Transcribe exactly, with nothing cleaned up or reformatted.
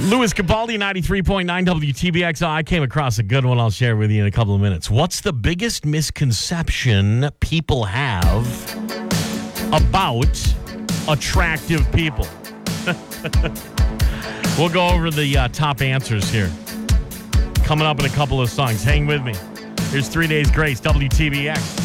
Louis Capaldi, ninety-three point nine W T B X. I came across a good one I'll share with you in a couple of minutes. What's the biggest misconception people have about attractive people? We'll go over the uh, top answers here. Coming up in a couple of songs. Hang with me. Here's Three Days Grace, W T B X.